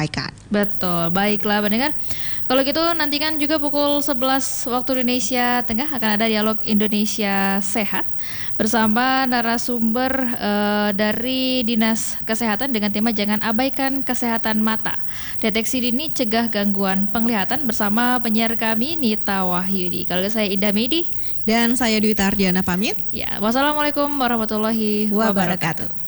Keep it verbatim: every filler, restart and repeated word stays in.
sampaikan. Betul, baiklah pendengar. Kalau gitu nantikan juga pukul sebelas waktu Indonesia Tengah akan ada dialog Indonesia Sehat bersama narasumber uh, dari Dinas Kesehatan dengan tema Jangan Abaikan Kesehatan Mata. Deteksi dini cegah gangguan penglihatan bersama penyiar kami Nita Wahyudi. Kalau saya Indah Medi dan saya Dwi Tardiana pamit. Ya, wassalamualaikum warahmatullahi wabarakatuh.